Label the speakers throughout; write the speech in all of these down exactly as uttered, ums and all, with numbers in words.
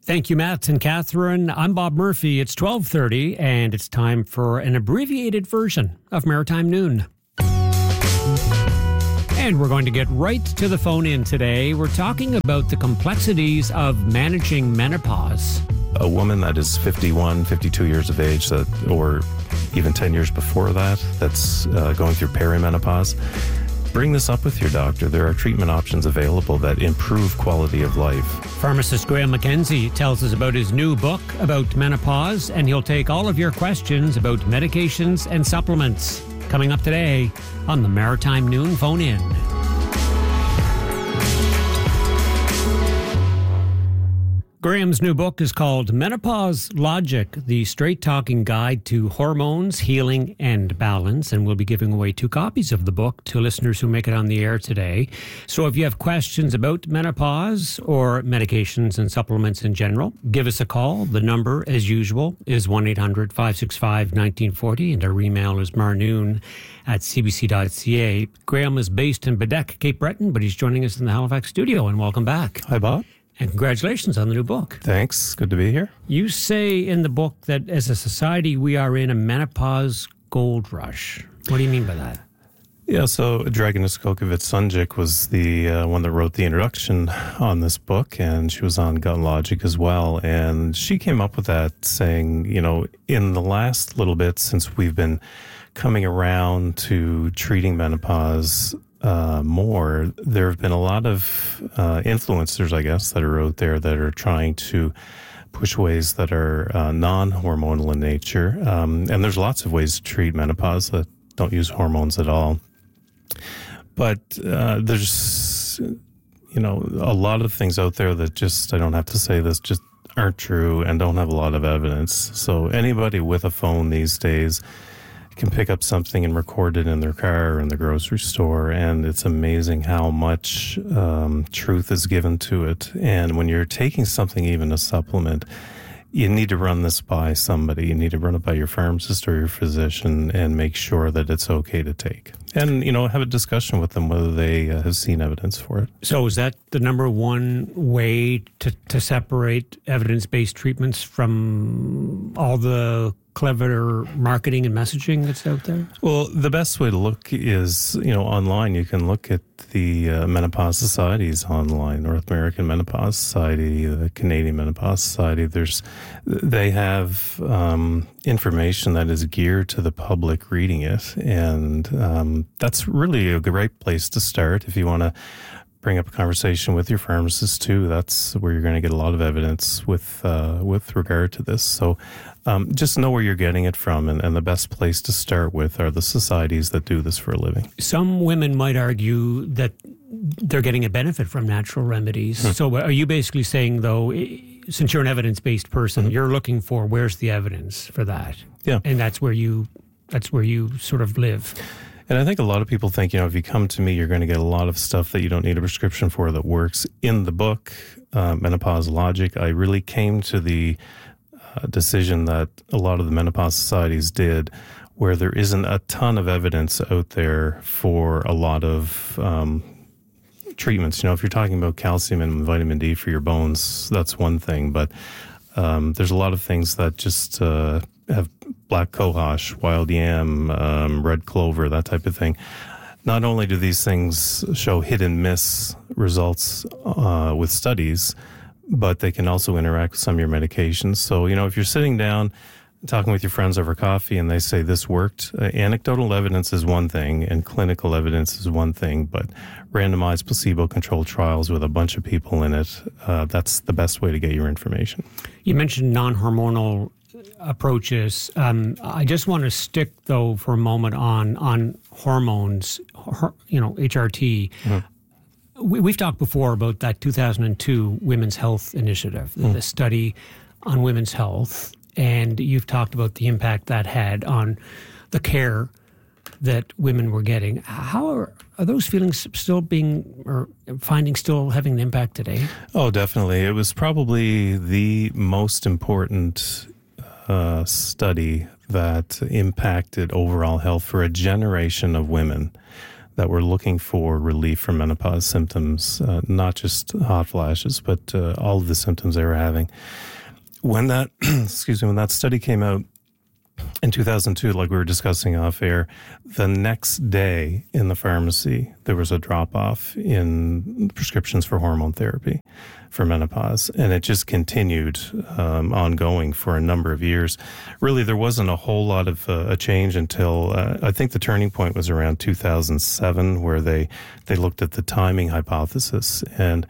Speaker 1: Thank you, Matt and Catherine. I'm Bob Murphy. It's twelve thirty, and it's time for an abbreviated version of Maritime Noon. And we're going to get right to the phone in today. We're talking about the complexities of managing menopause.
Speaker 2: A woman that is fifty-one, fifty-two years of age, that, or even ten years before that, that's uh, going through perimenopause, bring this up with your doctor. There are treatment options available that improve quality of life.
Speaker 1: Pharmacist Graham McKenzie tells us about his new book about menopause, and he'll take all of your questions about medications and supplements. Coming up today on the Maritime Noon Phone-In. Graham's new book is called Menopause Logic, the straight-talking guide to hormones, healing, and balance. And we'll be giving away two copies of the book to listeners who make it on the air today. So if you have questions about menopause or medications and supplements in general, give us a call. The number, as usual, is one eight hundred five six five one nine four zero, and our email is marnoon at c b c dot c a. Graham is based in Bedeque, Cape Breton, but he's joining us in the Halifax studio, and welcome back.
Speaker 2: Hi, Bob.
Speaker 1: And congratulations on the new book.
Speaker 2: Thanks. Good to be here.
Speaker 1: You say in the book that as a society, we are in a menopause gold rush. What do you mean by that?
Speaker 2: Yeah, so Dragana Skokovic-Sunjic was the uh, one that wrote the introduction on this book, and she was on Gut Logic as well. And she came up with that saying, you know, in the last little bit since we've been coming around to treating menopause Uh, more, there have been a lot of uh, influencers, I guess, that are out there that are trying to push ways that are uh, non-hormonal in nature. Um, and there's lots of ways to treat menopause that don't use hormones at all. But uh, there's, you know, a lot of things out there that just, I don't have to say this, just aren't true and don't have a lot of evidence. So anybody with a phone these days can pick up something and record it in their car or in the grocery store, and it's amazing how much um, truth is given to it. And when you're taking something, even a supplement, you need to run this by somebody. You need to run it by your pharmacist or your physician and make sure that it's okay to take. And, you know, have a discussion with them whether they uh, have seen evidence for it.
Speaker 1: So is that the number one way to, to separate evidence-based treatments from all the clever marketing and messaging that's out there?
Speaker 2: Well, the best way to look is, you know, online. You can look at the uh, menopause societies online, North American Menopause Society, the Canadian Menopause Society. There's, they have um, information that is geared to the public reading it. And um, that's really a great place to start if you want to bring up a conversation with your pharmacist too. That's where you're going to get a lot of evidence with uh, with regard to this. So um, just know where you're getting it from, and, and the best place to start with are the societies that do this for a living.
Speaker 1: Some women might argue that they're getting a benefit from natural remedies. Hmm. So are you basically saying, though, since you're an evidence-based person, mm-hmm. you're looking for where's the evidence for that?
Speaker 2: Yeah.
Speaker 1: And that's where you that's where you sort of live.
Speaker 2: And I think a lot of people think, you know, if you come to me, you're going to get a lot of stuff that you don't need a prescription for that works. In the book, uh, Menopause Logic, I really came to the uh, decision that a lot of the menopause societies did, where there isn't a ton of evidence out there for a lot of um, treatments. You know, if you're talking about calcium and vitamin D for your bones, that's one thing. But um, there's a lot of things that just uh, have black cohosh, wild yam, um, red clover, that type of thing. Not only do these things show hit and miss results uh, with studies, but they can also interact with some of your medications. So, you know, if you're sitting down talking with your friends over coffee and they say this worked, uh, anecdotal evidence is one thing and clinical evidence is one thing, but randomized placebo-controlled trials with a bunch of people in it, uh, that's the best way to get your information.
Speaker 1: You mentioned non-hormonal approaches. Um, I just want to stick, though, for a moment on on hormones, hor- you know, H R T. Mm-hmm. We, we've talked before about that two thousand two Women's Health Initiative, mm. the study on women's health, and you've talked about the impact that had on the care that women were getting. How are, are those feelings still being, or finding still having an impact today?
Speaker 2: Oh, definitely. It was probably the most important uh, study that impacted overall health for a generation of women. that were looking for relief from menopause symptoms, uh, not just hot flashes, but uh, all of the symptoms they were having. When that, excuse me, when that study came out in two thousand two, like we were discussing off air, the next day in the pharmacy, there was a drop-off in prescriptions for hormone therapy for menopause. And it just continued um, ongoing for a number of years. Really, there wasn't a whole lot of uh, a change until, uh, I think the turning point was around two thousand seven, where they, they looked at the timing hypothesis. And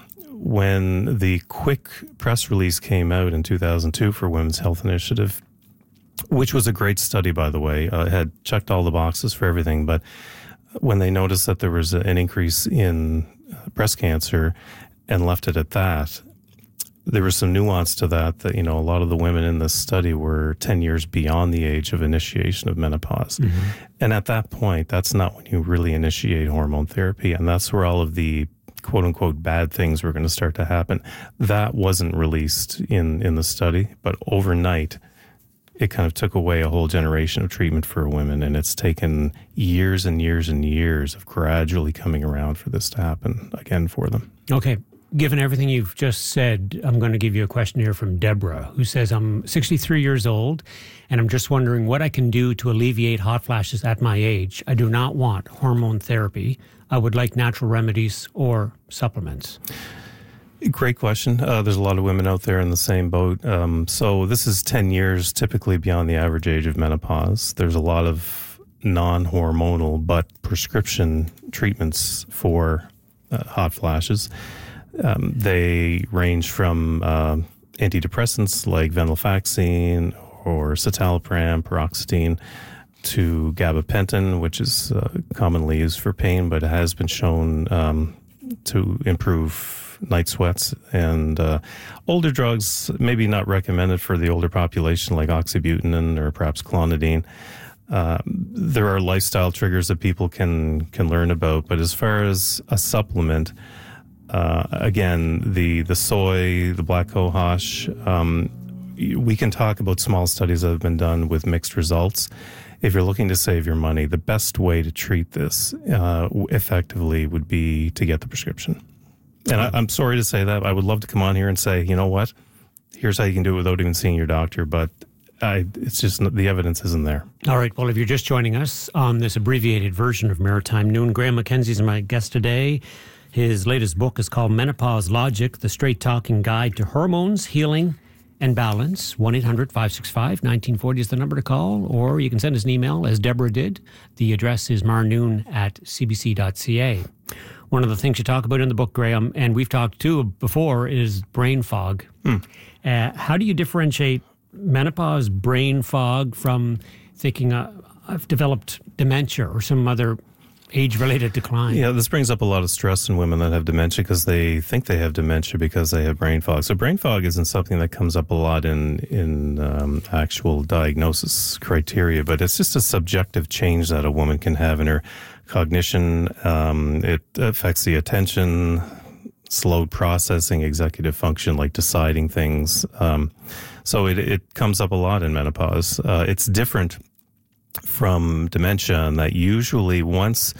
Speaker 2: when the quick press release came out in two thousand two for Women's Health Initiative, which was a great study, by the way, uh, it had checked all the boxes for everything, but when they noticed that there was an increase in breast cancer and left it at that, there was some nuance to that, that, you know, a lot of the women in this study were ten years beyond the age of initiation of menopause. Mm-hmm. And at that point, that's not when you really initiate hormone therapy, and that's where all of the quote-unquote bad things were going to start to happen. That wasn't released in, in the study, but overnight, it kind of took away a whole generation of treatment for women, and it's taken years and years and years of gradually coming around for this to happen again for them.
Speaker 1: Okay. Given everything you've just said, I'm going to give you a question here from Deborah, who says, I'm sixty-three years old, and I'm just wondering what I can do to alleviate hot flashes at my age. I do not want hormone therapy. I would like natural remedies or supplements.
Speaker 2: Great question. Uh, there's a lot of women out there in the same boat. Um, so this is ten years typically beyond the average age of menopause. There's a lot of non-hormonal but prescription treatments for uh, hot flashes. Um, they range from uh, antidepressants like venlafaxine or citalopram, paroxetine, to gabapentin, which is uh, commonly used for pain, but it has been shown um, to improve night sweats. And uh, older drugs, maybe not recommended for the older population, like oxybutynin or perhaps clonidine. Uh, there are lifestyle triggers that people can can learn about, but as far as a supplement, uh, again, the the soy, the black cohosh, um, we can talk about small studies that have been done with mixed results. If you're looking to save your money, the best way to treat this uh, effectively would be to get the prescription. And I, I'm sorry to say that. I would love to come on here and say, you know what, here's how you can do it without even seeing your doctor, but I, it's just the evidence isn't there.
Speaker 1: All right. Well, if you're just joining us on this abbreviated version of Maritime Noon, Graham Mackenzie is my guest today. His latest book is called Menopause Logic, The Straight-Talking Guide to Hormones, Healing, and Balance. one eight hundred five six five one nine four zero is the number to call, or you can send us an email, as Deborah did. The address is marnoon at c b c dot c a. One of the things you talk about in the book, Graham, and we've talked too before, is brain fog. Hmm. Uh, how do you differentiate menopause brain fog from thinking, uh, I've developed dementia or some other age-related decline?
Speaker 2: Yeah, this brings up a lot of stress in women that have dementia because they think they have dementia because they have brain fog. So brain fog isn't something that comes up a lot in, in um, actual diagnosis criteria, but it's just a subjective change that a woman can have in her cognition. Um, it affects the attention, slowed processing, executive function, like deciding things. Um, so it, it comes up a lot in menopause. Uh, it's different from dementia in that usually once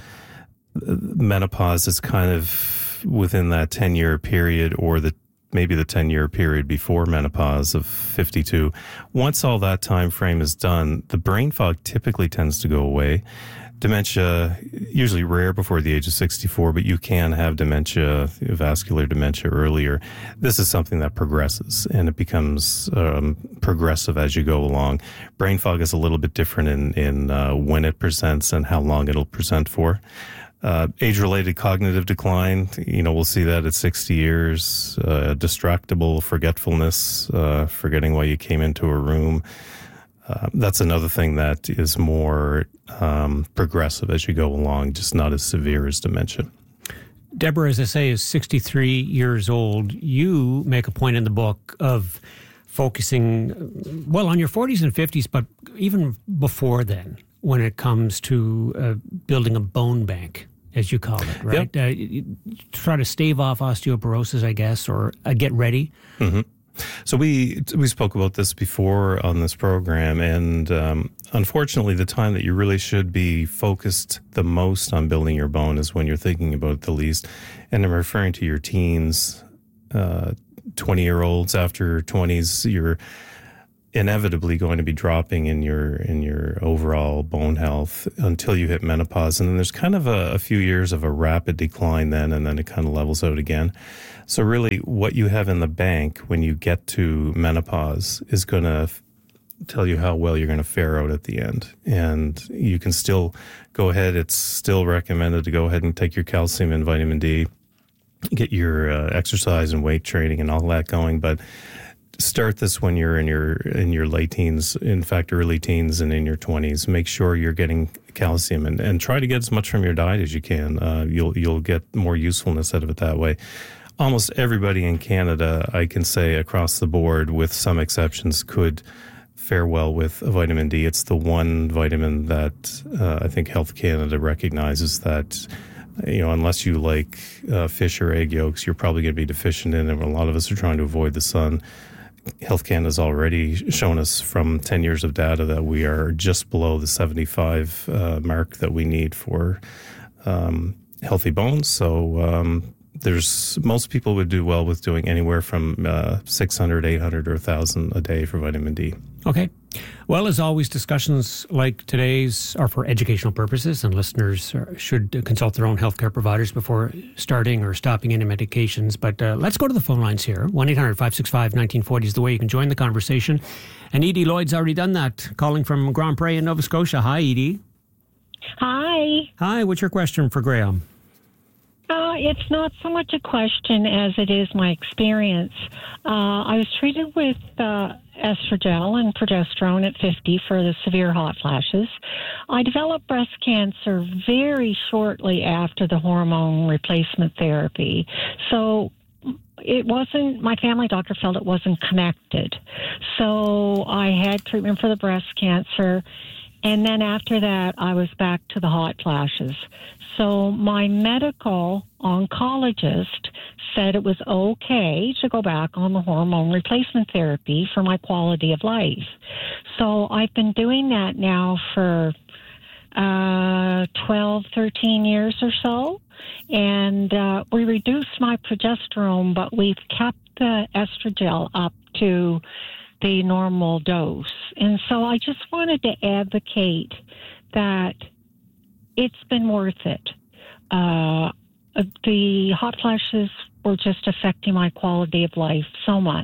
Speaker 2: menopause is kind of within that ten-year period, or the maybe the ten-year period before menopause of fifty-two, once all that time frame is done, the brain fog typically tends to go away. Dementia, usually rare before the age of sixty-four, but you can have dementia, vascular dementia earlier. This is something that progresses, and it becomes um, progressive as you go along. Brain fog is a little bit different in, in uh, when it presents and how long it'll present for. Uh, age-related cognitive decline, you know, we'll see that at sixty years. Uh, distractible forgetfulness, uh, forgetting why you came into a room. Uh, that's another thing that is more um, progressive as you go along, just not as severe as dementia.
Speaker 1: Deborah, as I say, is sixty-three years old. You make a point in the book of focusing, well, on your forties and fifties, but even before then, when it comes to uh, building a bone bank, as you call it, right?
Speaker 2: Yep.
Speaker 1: Uh, you try to stave off osteoporosis, I guess, or uh, get ready.
Speaker 2: Mm-hmm. So we we spoke about this before on this program, and um, unfortunately, the time that you really should be focused the most on building your bone is when you're thinking about it the least. And I'm referring to your teens, uh, twenty-year-olds after twenties. You're inevitably going to be dropping in your in your overall bone health until you hit menopause, and then there's kind of a, a few years of a rapid decline then, and then it kind of levels out again. So really, what you have in the bank when you get to menopause is going to f- tell you how well you're going to fare out at the end. And you can still go ahead. It's still recommended to go ahead and take your calcium and vitamin D, get your uh, exercise and weight training and all that going, but start this when you're in your in your late teens, in fact, early teens and in your twenties. Make sure you're getting calcium and, and try to get as much from your diet as you can. Uh, you'll you'll get more usefulness out of it that way. Almost everybody in Canada, I can say across the board, with some exceptions, could fare well with a vitamin D. It's the one vitamin that uh, I think Health Canada recognizes that, you know, unless you like uh, fish or egg yolks, you're probably going to be deficient in it. And a lot of us are trying to avoid the sun. Health Canada's already shown us from ten years of data that we are just below the seventy-five uh, mark that we need for um, healthy bones. So um, there's most people would do well with doing anywhere from uh, six hundred, eight hundred, or one thousand a day for vitamin D.
Speaker 1: Okay. Well, as always, discussions like today's are for educational purposes, and listeners should consult their own healthcare providers before starting or stopping any medications. But uh, let's go to the phone lines here. one eight hundred, five six five, one nine four zero is the way you can join the conversation. And Edie Lloyd's already done that, calling from Grand Prairie in Nova Scotia. Hi, Edie.
Speaker 3: Hi.
Speaker 1: Hi, what's your question for Graham?
Speaker 3: Uh, it's not so much a question as it is my experience. Uh, I was treated with uh, estradiol and progesterone at fifty for the severe hot flashes. I developed breast cancer very shortly after the hormone replacement therapy. So it wasn't, my family doctor felt it wasn't connected. So I had treatment for the breast cancer. And then after that, I was back to the hot flashes. So my medical oncologist said it was okay to go back on the hormone replacement therapy for my quality of life. So I've been doing that now for uh, twelve, thirteen years or so. And uh, we reduced my progesterone, but we've kept the estradiol up to the normal dose. And so I just wanted to advocate that it's been worth it. Uh, the hot flashes were just affecting my quality of life so much.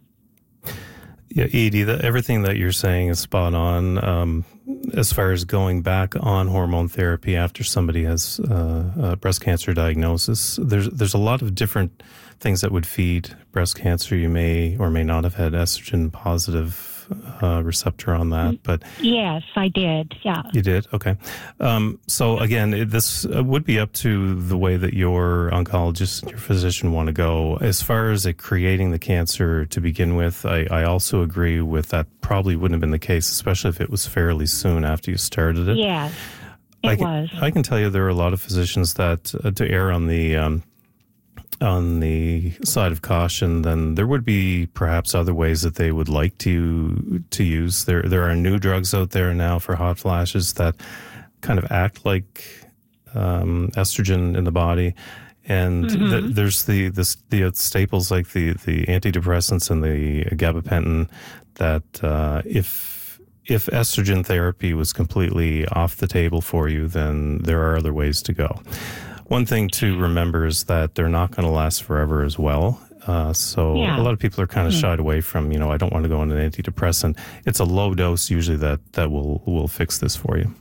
Speaker 2: Yeah, Edie, the, everything that you're saying is spot on. Um, as far as going back on hormone therapy after somebody has uh, a breast cancer diagnosis, there's there's a lot of different things that would feed breast cancer. You may or may not have had estrogen positive uh, receptor on that, but
Speaker 3: yes, I did. Yeah,
Speaker 2: you did. Okay. Um, so again, it, this would be up to the way that your oncologist and your physician want to go. As far as it creating the cancer to begin with, I, I also agree with that. Probably wouldn't have been the case, especially if it was fairly soon after you started it.
Speaker 3: Yes, it
Speaker 2: I can,
Speaker 3: was.
Speaker 2: I can tell you there are a lot of physicians that uh, to err on the um, on the side of caution, then there would be perhaps other ways that they would like to to use. There there are new drugs out there now for hot flashes that kind of act like um, estrogen in the body, and
Speaker 3: Mm-hmm.
Speaker 2: the, there's the, the the staples like the the antidepressants and the gabapentin that uh, if if estrogen therapy was completely off the table for you, then there are other ways to go. One thing to remember is that they're not going to last forever as well. Uh, so
Speaker 3: Yeah.
Speaker 2: a lot of people are kind of shied away from, you know, I don't want to go on an antidepressant. It's a low dose usually that, that will, will fix this for you.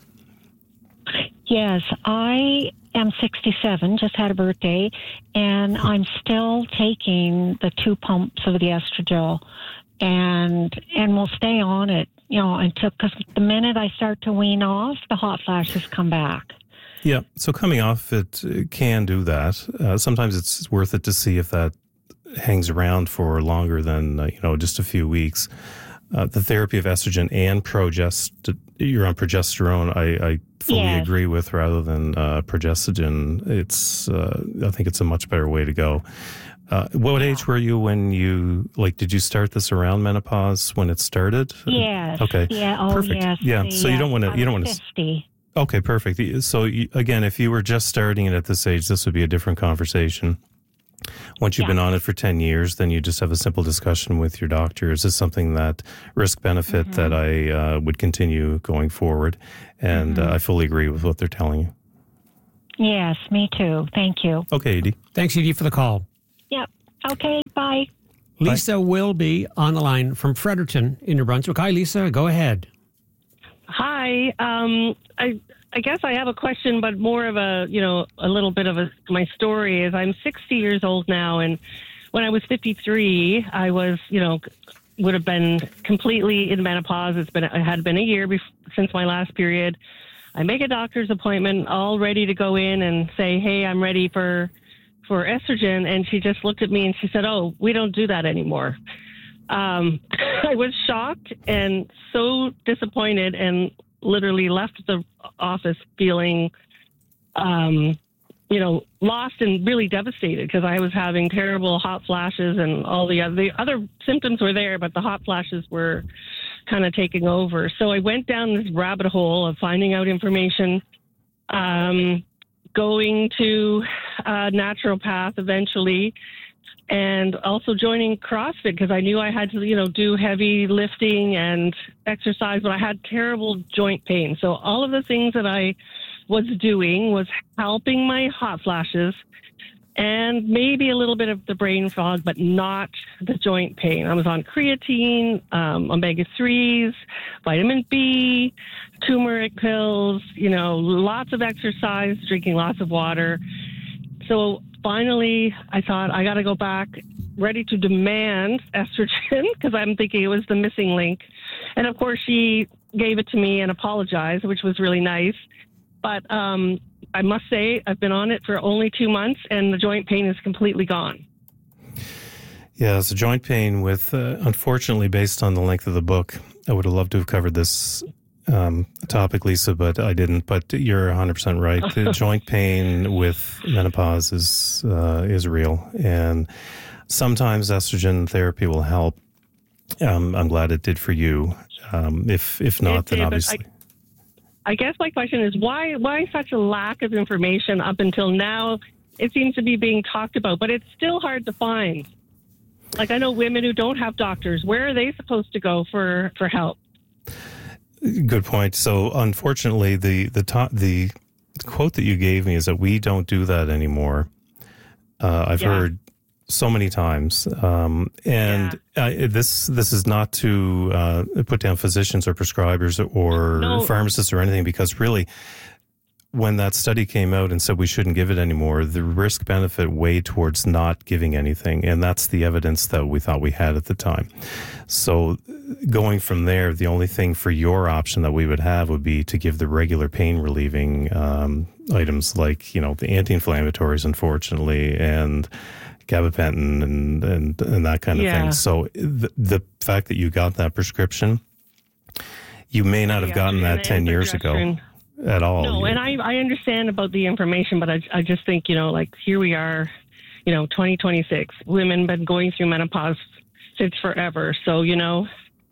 Speaker 3: Yes, I am sixty-seven, just had a birthday, and I'm still taking the two pumps of the estradiol, and and will stay on it, you know, until, because the minute I start to wean off, the hot flashes come back.
Speaker 2: Yeah, so coming off it can do that. Uh, sometimes it's worth it to see if that hangs around for longer than, uh, you know, just a few weeks. Uh, the therapy of estrogen and progest, you're on progesterone, I, I fully
Speaker 3: Yes.
Speaker 2: agree with, rather than uh, progestogen. It's, uh, I think it's a much better way to go. Uh, what age were you when you, like, did you start this around menopause when it started?
Speaker 3: Yes.
Speaker 2: Okay.
Speaker 3: Yeah. Oh,
Speaker 2: perfect.
Speaker 3: yes.
Speaker 2: Yeah.
Speaker 3: The,
Speaker 2: So you don't want to,
Speaker 3: uh,
Speaker 2: you don't want to.
Speaker 3: fifty.
Speaker 2: Okay, perfect. So you, again, if you were just starting it at this age, this would be a different conversation. Once you've
Speaker 3: Yeah.
Speaker 2: been on it for ten years, then you just have a simple discussion with your doctor. Is this something that risk benefit
Speaker 3: Mm-hmm.
Speaker 2: that I uh, would continue going forward? And
Speaker 3: Mm-hmm.
Speaker 2: uh, I fully agree with what they're telling you.
Speaker 3: Yes, me too. Thank you.
Speaker 2: Okay, Edie.
Speaker 1: Thanks, Edie, for the call.
Speaker 3: Yep. Okay. Bye.
Speaker 1: Lisa will be on the line from Fredericton in New Brunswick. Hi, Lisa. Go ahead.
Speaker 4: Hi. Um, I I guess I have a question, but more of a, you know, a little bit of a, my story is I'm sixty years old now. And when I was fifty-three, I was, you know, would have been completely in menopause. It's been, it had been a year bef- since my last period. I make a doctor's appointment, all ready to go in and say, hey, I'm ready for, for estrogen. And she just looked at me and she said, oh, we don't do that anymore. Um, I was shocked and so disappointed and literally left the office feeling, um, you know, lost and really devastated because I was having terrible hot flashes and all the other, the other symptoms were there, but the hot flashes were kind of taking over. So I went down this rabbit hole of finding out information, um, going to a naturopath eventually, and also joining CrossFit because I knew I had to, you know, do heavy lifting and exercise, but I had terrible joint pain. So all of the things that I was doing was helping my hot flashes and maybe a little bit of the brain fog, but not the joint pain. I was on creatine, um, omega threes, vitamin B, turmeric pills, you know, lots of exercise, drinking lots of water. So finally, I thought I got to go back, ready to demand estrogen because I'm thinking it was the missing link. And of course, she gave it to me and apologized, which was really nice. But um, I must say, I've been on it for only two months, and the joint pain is completely gone.
Speaker 2: Yeah, so joint pain with, uh, unfortunately, based on the length of the book, I would have loved to have covered this um, topic, Lisa, but I didn't. But you're one hundred percent right. The joint pain with menopause is uh, is real, and sometimes estrogen therapy will help. Um, I'm glad it did for you. Um, if if not,
Speaker 4: It
Speaker 2: then
Speaker 4: did, but
Speaker 2: obviously.
Speaker 4: I, I guess my question is why why such a lack of information up until now? It seems to be being talked about, but it's still hard to find. Like I know women who don't have doctors. Where are they supposed to go for, for help?
Speaker 2: Good point. So, unfortunately, the the top, the quote that you gave me is that we don't do that anymore. Uh, I've
Speaker 4: Yeah.
Speaker 2: heard so many times, um, and I, this this is not to uh, put down physicians or prescribers or
Speaker 4: No.
Speaker 2: pharmacists or anything, because really, when that study came out and said we shouldn't give it anymore, the risk benefit weighed towards not giving anything, and that's the evidence that we thought we had at the time. So going from there, the only thing for your option that we would have would be to give the regular pain relieving um, items like, you know, the anti-inflammatories, unfortunately, and gabapentin and, and, and that kind of
Speaker 4: Yeah.
Speaker 2: thing. So the, the fact that you got that prescription, you may not have gotten that
Speaker 4: And
Speaker 2: ten years ago
Speaker 4: progesterone.
Speaker 2: at all.
Speaker 4: No,
Speaker 2: You-
Speaker 4: and I, I understand about the information, but I, I just think, you know, like here we are, you know, twenty twenty-six, women been going through menopause since forever. So, you know,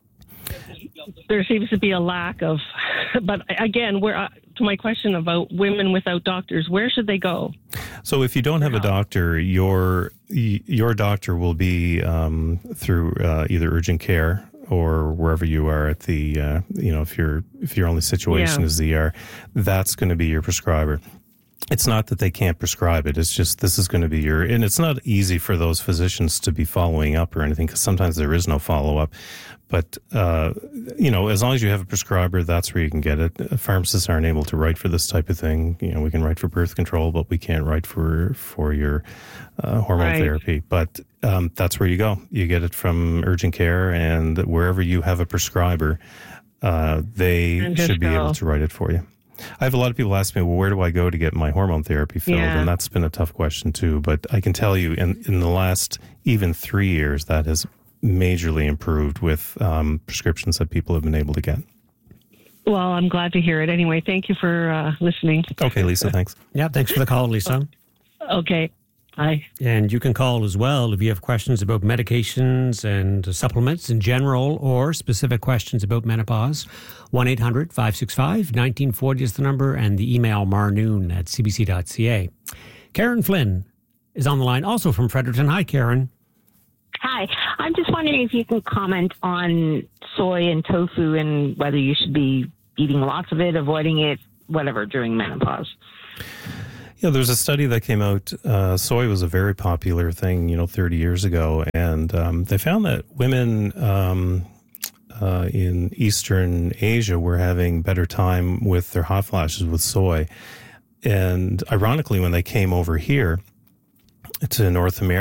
Speaker 4: there seems to be a lack of, but again, where uh, to my question about women without doctors, where should they go?
Speaker 2: So if you don't have a doctor, your your doctor will be um, through uh, either urgent care or wherever you are at the, uh, you know, if your if your only situation
Speaker 4: Yeah.
Speaker 2: is the E R, that's going to be your prescriber. It's not that they can't prescribe it. It's just this is going to be your, and it's not easy for those physicians to be following up or anything because sometimes there is no follow up. But, uh, you know, as long as you have a prescriber, that's where you can get it. Pharmacists aren't able to write for this type of thing. You know, we can write for birth control, but we can't write for, for your uh, hormone
Speaker 4: Right.
Speaker 2: therapy. But um, that's where you go. You get it from urgent care, and wherever you have a prescriber, uh, they
Speaker 4: And just
Speaker 2: should be
Speaker 4: go.
Speaker 2: able to write it for you. I have a lot of people ask me, well, where do I go to get my hormone therapy filled?
Speaker 4: Yeah.
Speaker 2: And that's been a tough question too. But I can tell you in, in the last even three years, that has majorly improved with um, prescriptions that people have been able to get.
Speaker 4: Well, I'm glad to hear it. Anyway, thank you for uh, listening.
Speaker 2: Okay, Lisa, thanks.
Speaker 1: Yeah, thanks for the call, Lisa.
Speaker 4: Okay. Hi.
Speaker 1: And you can call as well if you have questions about medications and supplements in general or specific questions about menopause. one eight hundred five six five one nine four zero is the number, and the email marnoon at c b c dot c a. Karen Flynn is on the line, also from Fredericton. Hi, Karen.
Speaker 5: Hi. I'm just wondering if you can comment on soy and tofu and whether you should be eating lots of it, avoiding it, whatever, during menopause.
Speaker 2: Yeah, there's a study that came out. Uh, soy was a very popular thing, you know, thirty years ago. And um, they found that women um, uh, in Eastern Asia were having better time with their hot flashes with soy. And ironically, when they came over here to North America,